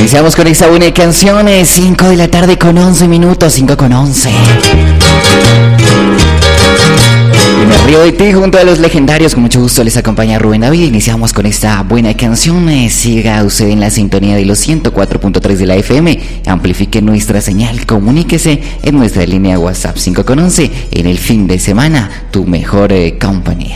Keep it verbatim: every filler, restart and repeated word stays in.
Iniciamos con esta buena canción, cinco de la tarde con once minutos, cinco con once. Y me río de ti junto a los legendarios, con mucho gusto les acompaña Rubén David. Iniciamos con esta buena canción, siga usted en la sintonía de los ciento cuatro punto tres de la F M, amplifique nuestra señal, comuníquese en nuestra línea WhatsApp cinco con once, en el fin de semana, tu mejor eh, compañía.